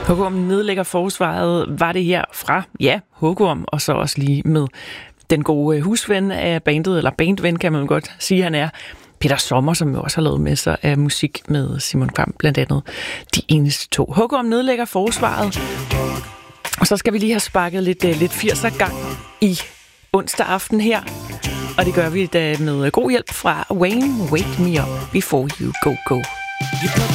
Hugorm nedlægger forsvaret, var det her fra, ja, Hugorm, og så også lige med den gode husven af bandet, eller bandven kan man godt sige, han er, Peter Sommer, som jo også har lavet med sig af musik med Simon Kvam, blandt andet de eneste to. Hugorm nedlægger forsvaret, og så skal vi lige have sparket lidt 80'er gang i onsdag aften her, og det gør vi da med god hjælp fra Wayne, Wake Me Up Before You Go Go. You put